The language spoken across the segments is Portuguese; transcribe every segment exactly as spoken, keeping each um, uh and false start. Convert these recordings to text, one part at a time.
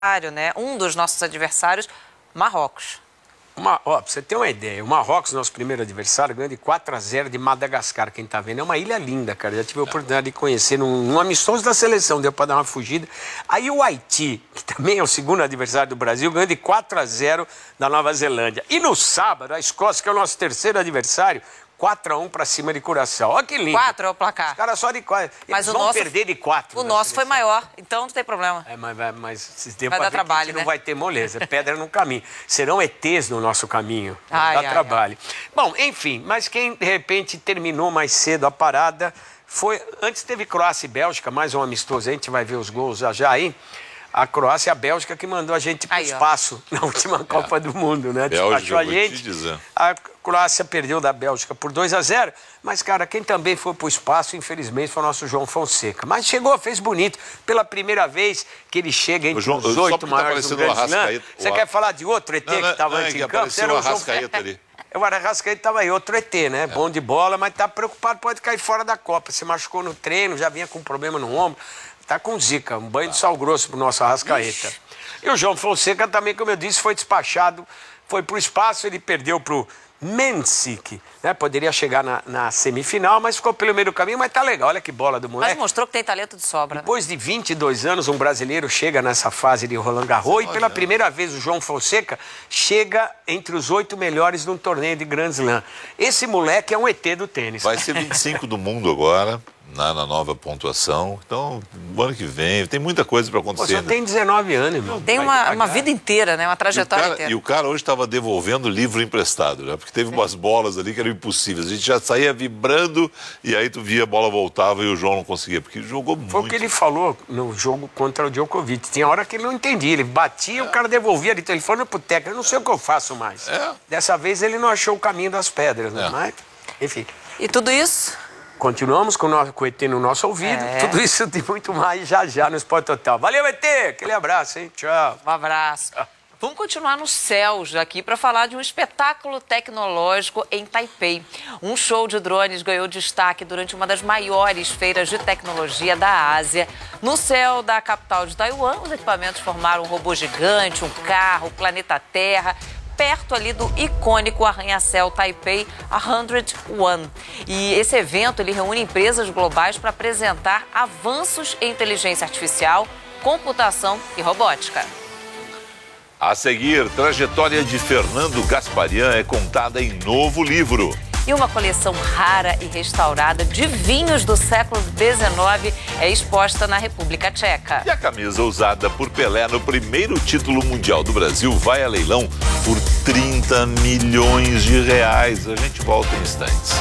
né? Um dos nossos adversários, Marrocos. Uma, ó, pra você ter uma ideia, o Marrocos, nosso primeiro adversário, ganhou de quatro a zero de Madagascar, quem tá vendo. É uma ilha linda, cara. Já tive a oportunidade de conhecer num, num amistoso da seleção, deu pra dar uma fugida. Aí o Haiti, que também é o segundo adversário do Brasil, ganhou de quatro a zero da Nova Zelândia. E no sábado, a Escócia, que é o nosso terceiro adversário, quatro a um pra cima de Curaçao. Olha que lindo. quatro é o placar. Os caras só de quatro. Eles Mas o vão nosso, perder de quatro. O nosso foi maior, então não tem problema. É, mas, mas se deu vai pra dar ver trabalho, que a gente né? não vai ter moleza. É pedra no caminho. Serão E Tês no nosso caminho. Ai, Dá ai, trabalho. Ai. Bom, enfim, mas quem de repente terminou mais cedo a parada foi... Antes teve Croácia e Bélgica, mais um amistoso. A gente vai ver os gols já já aí. A Croácia e a Bélgica que mandou a gente para o espaço na última Copa é. do Mundo, né? Despachou a gente. A Croácia perdeu da Bélgica por dois a zero, mas, cara, quem também foi para o espaço, infelizmente, foi o nosso João Fonseca. Mas chegou, fez bonito. Pela primeira vez que ele chega entre João, os oito maiores do Grande Slam. Você o... quer falar de outro E T não, que estava antes em campo? Você era o Arrascaeta ali. O Arrascaeta estava aí, outro E T, né? É. Bom de bola, mas tá preocupado, pode cair fora da Copa. Se machucou no treino, já vinha com um problema no ombro. Tá com zica, um banho de sal grosso pro nosso Arrascaeta. Ixi. E o João Fonseca também, como eu disse, foi despachado, foi pro espaço, ele perdeu pro Mensik, né? Poderia chegar na, na semifinal, mas ficou pelo meio do caminho, mas tá legal, olha que bola do moleque. Mas mostrou que tem talento de sobra. Depois de vinte e dois anos, um brasileiro chega nessa fase de Roland Garros e pela primeira vez o João Fonseca chega entre os oito melhores num torneio de Grand Slam. Esse moleque é um E T do tênis. Vai ser vinte e cinco do mundo agora. Na, na nova pontuação. Então, no ano que vem, tem muita coisa para acontecer. Pô, só tem dezenove anos, meu. Tem uma, uma vida inteira, né? Uma trajetória e cara, inteira. E o cara hoje estava devolvendo livro emprestado, né? Porque teve Sim. umas bolas ali que eram impossíveis. A gente já saía vibrando e aí tu via a bola voltava e o João não conseguia, porque jogou muito. Foi o que ele falou no jogo contra o Djokovic. Tinha hora que ele não entendia. Ele batia, é. o cara devolvia. Ele falou pro técnico, eu não sei o que eu faço mais. É. Dessa vez ele não achou o caminho das pedras, né? É. Mas, enfim. E tudo isso... Continuamos com o, nosso, com o E T no nosso ouvido. É. Tudo isso e muito mais já já no Esporte Total. Valeu, E T! Aquele abraço, hein? Tchau. Um abraço. Tchau. Vamos continuar nos céus aqui para falar de um espetáculo tecnológico em Taipei. Um show de drones ganhou destaque durante uma das maiores feiras de tecnologia da Ásia. No céu da capital de Taiwan, os equipamentos formaram um robô gigante, um carro, o planeta Terra, perto ali do icônico arranha-céu Taipei cento e um. E esse evento ele reúne empresas globais para apresentar avanços em inteligência artificial, computação e robótica. A seguir, trajetória de Fernando Gasparian é contada em novo livro. E uma coleção rara e restaurada de vinhos do século dezenove é exposta na República Tcheca. E a camisa usada por Pelé no primeiro título mundial do Brasil vai a leilão por trinta milhões de reais. A gente volta em instantes.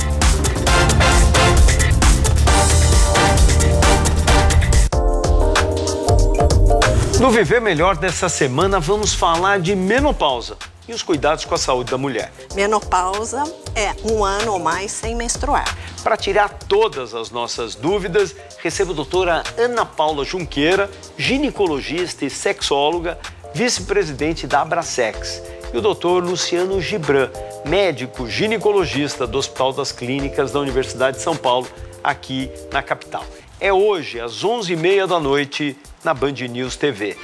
No Viver Melhor dessa semana, vamos falar de menopausa e os cuidados com a saúde da mulher. Menopausa é um ano ou mais sem menstruar. Para tirar todas as nossas dúvidas, recebo a doutora Ana Paula Junqueira, ginecologista e sexóloga, vice-presidente da Abrasex, e o doutor Luciano Gibran, médico ginecologista do Hospital das Clínicas da Universidade de São Paulo, aqui na capital. É hoje, às onze e meia da noite, na Band News T V.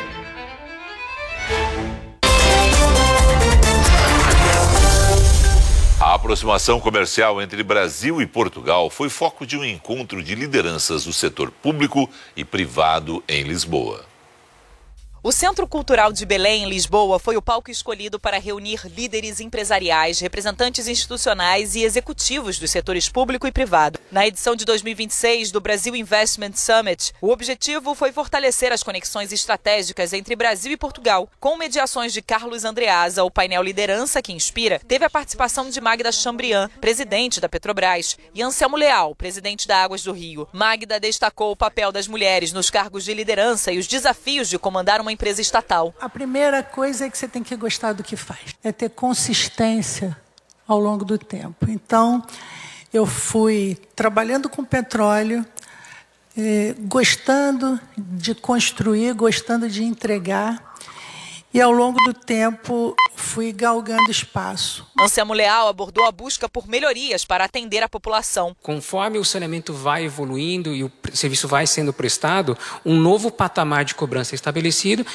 A aproximação comercial entre Brasil e Portugal foi foco de um encontro de lideranças do setor público e privado em Lisboa. O Centro Cultural de Belém, em Lisboa, foi o palco escolhido para reunir líderes empresariais, representantes institucionais e executivos dos setores público e privado. Na edição de dois mil e vinte e seis do Brasil Investment Summit, o objetivo foi fortalecer as conexões estratégicas entre Brasil e Portugal. Com mediações de Carlos Andreasa, o painel Liderança que Inspira teve a participação de Magda Chambriand, presidente da Petrobras, e Anselmo Leal, presidente da Águas do Rio. Magda destacou o papel das mulheres nos cargos de liderança e os desafios de comandar uma empresa estatal. A primeira coisa é que você tem que gostar do que faz, é ter consistência ao longo do tempo. Então, eu fui trabalhando com petróleo, eh, gostando de construir, gostando de entregar, e ao longo do tempo fui galgando espaço. Anselmo Leal abordou a busca por melhorias para atender a população. Conforme o saneamento vai evoluindo e o serviço vai sendo prestado, um novo patamar de cobrança é estabelecido